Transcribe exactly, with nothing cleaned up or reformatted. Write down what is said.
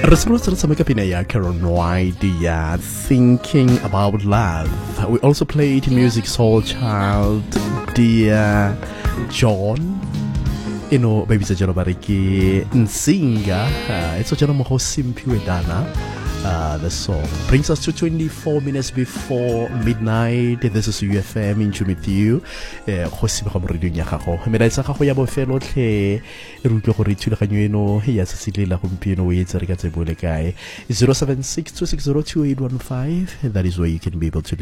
Karen White, yeah, Thinking About Love. We also played music Soul Child, Dear John. You know, baby sa jalo bariki Nsinga. It's such a mo Simpiwe Dana. Uh, the song brings us to twenty-four minutes before midnight. This is U F M in tune with you. Go sibe go mo radio nya gago. Melaetsa gago ya bofelo tle re utlwe gore thulaganyo eno ya se silela gompieno o etsa re ka tsebole kae. zero seven six two six zero two eight one five. That is where you can be able to